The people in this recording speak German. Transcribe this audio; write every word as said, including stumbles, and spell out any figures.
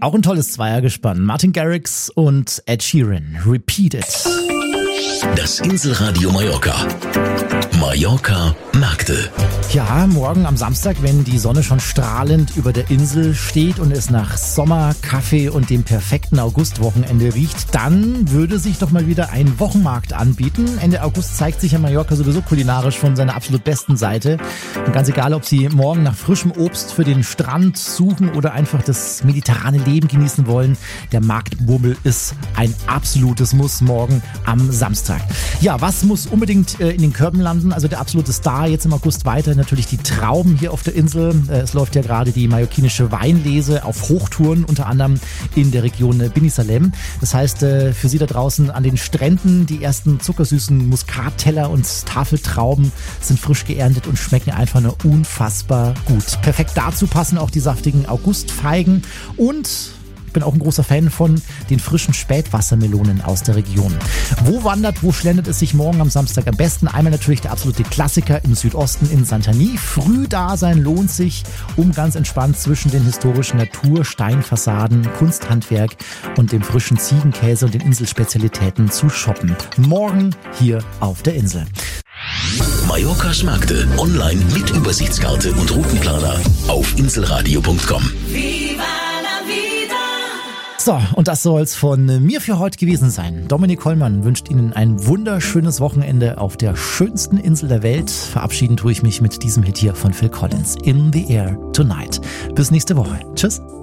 Auch ein tolles Zweiergespann. Martin Garrix und Ed Sheeran. Repeat It. Das Inselradio Mallorca. Mallorca Märkte. Ja, morgen am Samstag, wenn die Sonne schon strahlend über der Insel steht und es nach Sommer, Kaffee und dem perfekten Augustwochenende riecht, dann würde sich doch mal wieder ein Wochenmarkt anbieten. Ende August zeigt sich ja Mallorca sowieso kulinarisch von seiner absolut besten Seite. Und ganz egal, ob Sie morgen nach frischem Obst für den Strand suchen oder einfach das mediterrane Leben genießen wollen, der Marktbummel ist ein absolutes Muss morgen am Samstag. Ja, was muss unbedingt äh, in den Körben landen? Also der absolute Star jetzt im August weiter natürlich die Trauben hier auf der Insel. Äh, es läuft ja gerade die mallorquinische Weinlese auf Hochtouren, unter anderem in der Region Binisalem. Das heißt, äh, für Sie da draußen an den Stränden, die ersten zuckersüßen Muskatteller und Tafeltrauben sind frisch geerntet und schmecken einfach nur unfassbar gut. Perfekt dazu passen auch die saftigen Augustfeigen und ich bin auch ein großer Fan von den frischen Spätwassermelonen aus der Region. Wo wandert, wo schlendert es sich morgen am Samstag am besten? Einmal natürlich der absolute Klassiker im Südosten in Santany. Früh da sein lohnt sich, um ganz entspannt zwischen den historischen Natursteinfassaden, Kunsthandwerk und dem frischen Ziegenkäse und den Inselspezialitäten zu shoppen. Morgen hier auf der Insel. Mallorcas Märkte online mit Übersichtskarte und Routenplaner auf inselradio punkt com. So, und das soll's von mir für heute gewesen sein. Dominik Hollmann wünscht Ihnen ein wunderschönes Wochenende auf der schönsten Insel der Welt. Verabschieden tue ich mich mit diesem Hit hier von Phil Collins. In the Air Tonight. Bis nächste Woche. Tschüss.